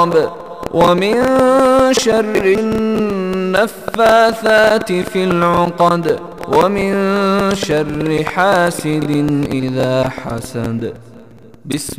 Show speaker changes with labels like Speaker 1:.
Speaker 1: ومن شر النفاثات في العقد ومن شر حاسد إذا حسد. بسم